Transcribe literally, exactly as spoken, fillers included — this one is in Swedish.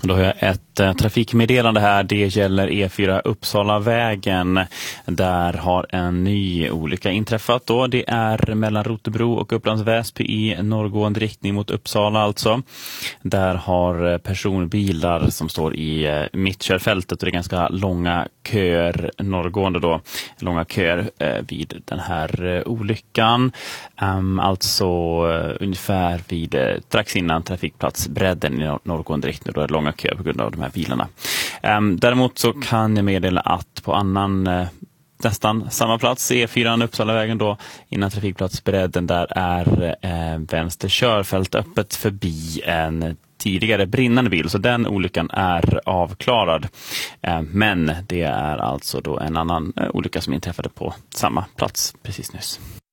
Då har jag ett eh, trafikmeddelande här. Det gäller E fyra Uppsalavägen. Där har en ny olycka inträffat då. Det är mellan Rotebro och Upplands Väsby i norrgående riktning mot Uppsala alltså. Där har personbilar som står i eh, mittkörfältet och det är ganska långa köer norrgående då. Långa köer eh, vid den här eh, olyckan. Um, alltså eh, ungefär vid eh, strax innan trafikplatsbredden i norrgående riktning. Då är det långa köer på grund av de här bilarna. Um, däremot så kan jag meddela att på annan eh, nästan samma plats, E fyra Uppsalavägen då, innan trafikplatsbredden, där är eh, vänster körfält öppet förbi en tidigare brinnande bil, så den olyckan är avklarad. Eh, men det är alltså då en annan eh, olycka som inträffade på samma plats precis nyss.